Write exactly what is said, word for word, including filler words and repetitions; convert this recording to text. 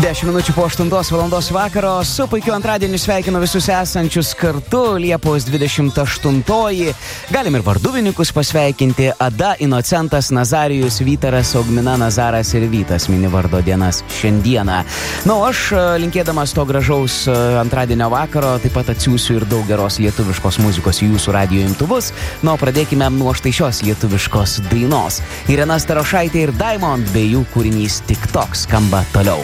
dešimt minučių po aštuntos valandos vakaro su puikiu antradieniu sveikinu visus esančius kartu. Liepos dvidešimt aštuntoji. Galim ir varduvininkus pasveikinti. Ada, Inocentas, Nazarijus, Vytaras, Augmina, Nazaras ir Vytas mini vardo dienas šiandieną. Na, o aš linkėdamas to gražaus antradienio vakaro taip pat atsiųsiu ir daug geros lietuviškos muzikos į jūsų radijo imtuvus. Na, o pradėkime nuo štai šios lietuviškos dainos. Irena Starošaitė ir Diamond bei jų kūrinys TikTok skamba toliau.